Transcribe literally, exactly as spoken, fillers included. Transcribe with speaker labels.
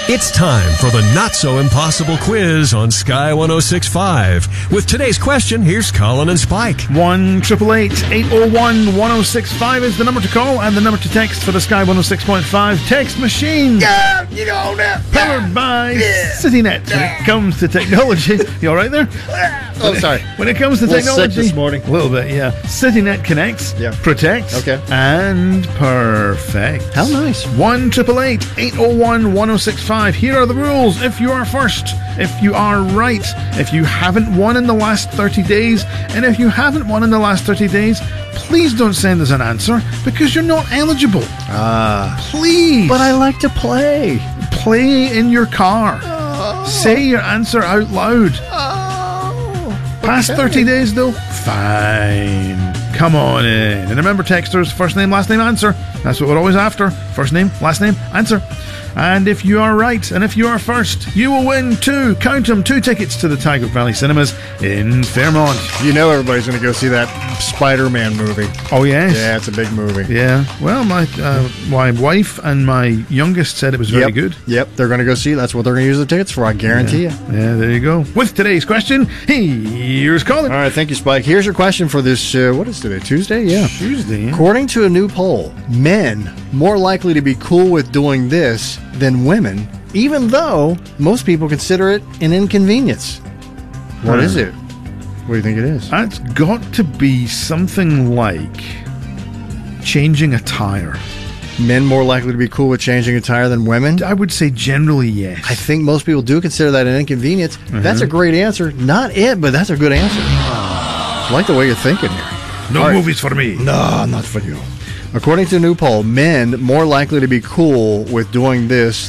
Speaker 1: It's time for the not-so-impossible quiz on Sky one oh six point five. With today's question, here's Colin and Spike.
Speaker 2: one eight eight eight, eight oh one, one oh six five is the number to call and the number to text for the Sky one oh six point five text machine.
Speaker 3: Yeah, you know that.
Speaker 2: Powered by
Speaker 3: Yeah.
Speaker 2: CityNet. When it comes to technology, you all right there?
Speaker 3: Oh, sorry.
Speaker 2: When it comes to
Speaker 3: A little sick
Speaker 2: technology,
Speaker 3: this morning.
Speaker 2: a little bit, yeah. CityNet connects,
Speaker 3: Yeah.
Speaker 2: protects,
Speaker 3: Okay.
Speaker 2: and perfect.
Speaker 3: How nice.
Speaker 2: one eight eight eight, eight oh one, one oh six five. Here are the rules. If you are first, if you are right, if you haven't won in the last thirty days, and if you haven't won in the last thirty days, please don't send us an answer because you're not eligible.
Speaker 3: Ah.
Speaker 2: Please.
Speaker 3: But I like to play.
Speaker 2: Play in your car. Say your answer out loud.
Speaker 3: Oh.
Speaker 2: Past
Speaker 3: okay.
Speaker 2: thirty days, though? Fine. Come on in. And remember, texters, first name, last name, answer. That's what we're always after. First name, last name, answer. And if you are right, and if you are first, you will win two, count them, two tickets to the Tiger Valley Cinemas in Fairmont.
Speaker 3: You know everybody's going to go see that Spider-Man movie.
Speaker 2: Oh, yes?
Speaker 3: Yeah, it's a big movie.
Speaker 2: Yeah. Well, my uh, my wife and my youngest said it was very
Speaker 3: yep.
Speaker 2: good.
Speaker 3: Yep, they're going to go see. That's what they're going to use the tickets for, I guarantee
Speaker 2: yeah.
Speaker 3: you.
Speaker 2: Yeah, there you go. With today's question, here's Colin.
Speaker 3: All right, thank you, Spike. Here's your question for this, uh, what is today, Tuesday? Yeah.
Speaker 2: Tuesday, yeah.
Speaker 3: According to a new poll, men more likely to be cool with doing this than women, even though most people consider it an inconvenience. What
Speaker 2: Hmm.
Speaker 3: is it? What do you think it is?
Speaker 2: That's got to be something like changing a tire.
Speaker 3: Men more likely to be cool with changing a tire than women?
Speaker 2: I would say generally yes.
Speaker 3: I think most people do consider that an inconvenience. That's a great answer. Not it, but that's a good answer. I like the way you're thinking here.
Speaker 2: No
Speaker 3: All right.
Speaker 2: movies for me.
Speaker 3: No, not for you. According to a new poll, men more likely to be cool with doing this